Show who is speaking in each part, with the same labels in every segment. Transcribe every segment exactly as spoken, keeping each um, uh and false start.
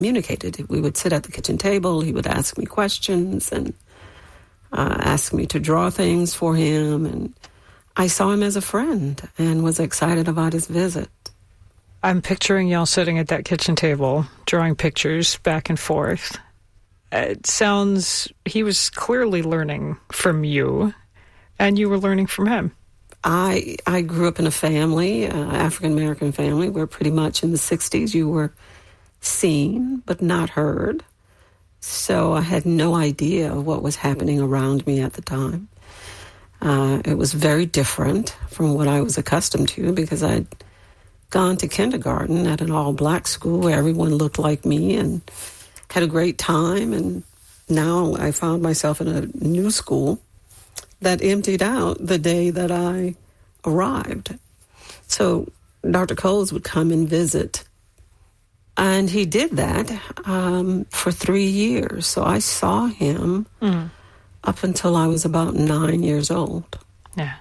Speaker 1: communicated. We would sit at the kitchen table. He would ask me questions and uh, ask me to draw things for him. And I saw him as a friend and was excited about his visit.
Speaker 2: I'm picturing y'all sitting at that kitchen table, drawing pictures back and forth. It sounds, he was clearly learning from you, and you were learning from him.
Speaker 1: I I grew up in a family, uh, African-American family, where pretty much in the sixties you were seen but not heard. So I had no idea what was happening around me at the time. Uh, it was very different from what I was accustomed to because I'd gone to kindergarten at an all-black school where everyone looked like me and had a great time. And now I found myself in a new school that emptied out the day that I arrived. So Doctor Coles would come and visit. And he did that um, for three years. So I saw him mm. up until I was about nine years old.
Speaker 2: Yeah.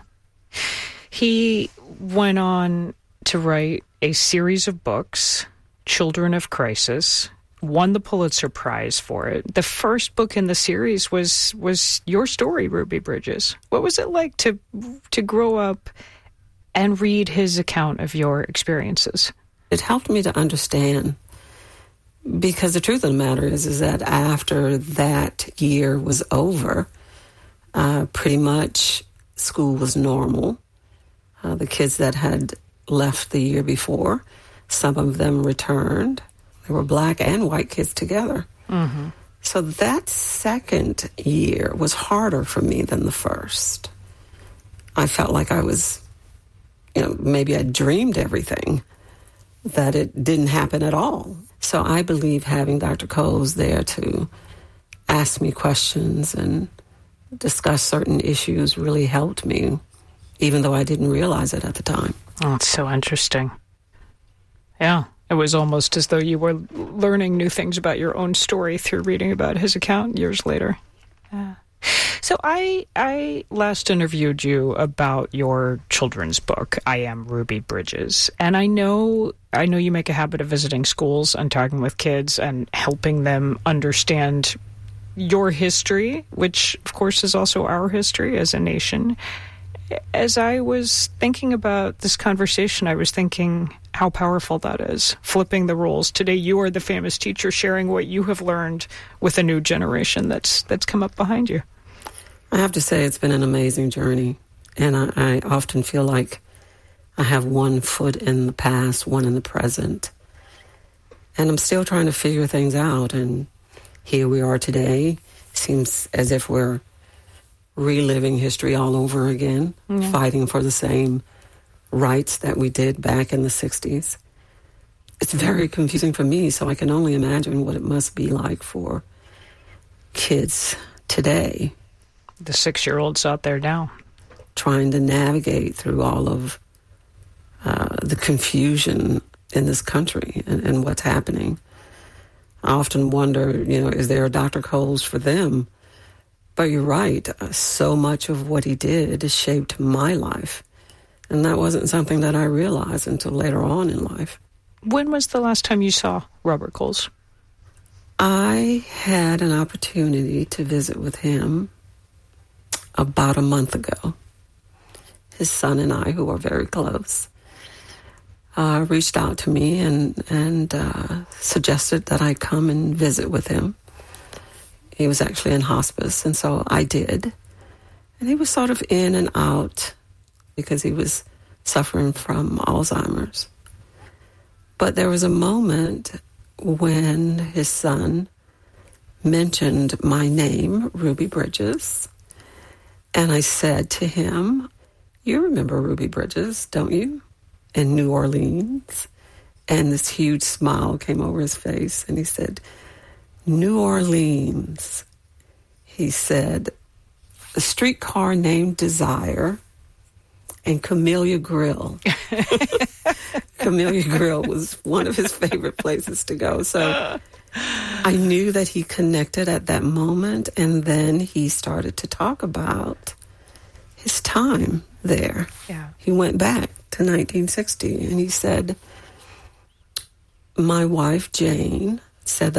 Speaker 2: He went on to write a series of books, Children of Crisis, won the Pulitzer Prize for it. The first book in the series was was your story, Ruby Bridges. What was it like to to grow up and read his account of your experiences?
Speaker 1: It helped me to understand, because the truth of the matter is, is that after that year was over, uh, pretty much school was normal. Uh, the kids that had left the year before, some of them returned. They were black and white kids together. Mm-hmm. So that second year was harder for me than the first. I felt like I was, you know, maybe I dreamed everything, that it didn't happen at all. So I believe having Doctor Coles there to ask me questions and discuss certain issues really helped me, even though I didn't realize it at the time.
Speaker 2: Oh, it's so interesting. Yeah, it was almost as though you were learning new things about your own story through reading about his account years later. Yeah. So I I last interviewed you about your children's book, I Am Ruby Bridges, and I know I know you make a habit of visiting schools and talking with kids and helping them understand your history, which of course is also our history as a nation. As I was thinking about this conversation, I was thinking how powerful that is, flipping the roles. Today, you are the famous teacher sharing what you have learned with a new generation that's that's come up behind you.
Speaker 1: I have to say it's been an amazing journey, and I, I often feel like I have one foot in the past, one in the present, and I'm still trying to figure things out, and here we are today. Seems as if we're reliving history all over again, yeah. fighting for the same rights that we did back in the sixties. It's very confusing for me, so I can only imagine what it must be like for kids today.
Speaker 2: The six-year-olds out there now.
Speaker 1: Trying to navigate through all of uh, the confusion in this country and, and what's happening. I often wonder, you know, is there a Doctor Coles for them? But you're right, uh, so much of what he did shaped my life. And that wasn't something that I realized until later on in life.
Speaker 2: When was the last time you saw Robert Coles?
Speaker 1: I had an opportunity to visit with him about a month ago. His son and I, who are very close, uh, reached out to me and, and uh, suggested that I come and visit with him. He was actually in hospice, and so I did. And he was sort of in and out because he was suffering from Alzheimer's. But there was a moment when his son mentioned my name, Ruby Bridges, and I said to him, "You remember Ruby Bridges, don't you, in New Orleans?" And this huge smile came over his face, and he said, "New Orleans," he said, "a streetcar named Desire and Camellia Grill." Camellia Grill was one of his favorite places to go. So I knew that he connected at that moment, and then he started to talk about his time there.
Speaker 2: Yeah.
Speaker 1: He went back to nineteen sixty, and he said, "My wife, Jane, said